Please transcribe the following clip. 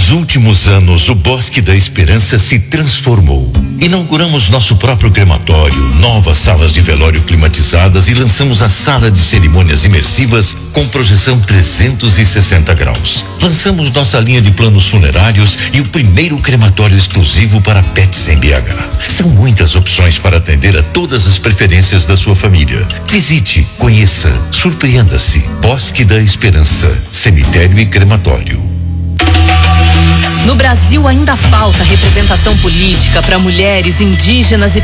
Nos últimos anos, o Bosque da Esperança se transformou. Inauguramos nosso próprio crematório, novas salas de velório climatizadas e lançamos a sala de cerimônias imersivas com projeção 360 graus. Lançamos nossa linha de planos funerários e o primeiro crematório exclusivo para pets em BH. São muitas opções para atender a todas as preferências da sua família. Visite, conheça, surpreenda-se. Bosque da Esperança, cemitério e crematório. No Brasil ainda falta representação política para mulheres indígenas e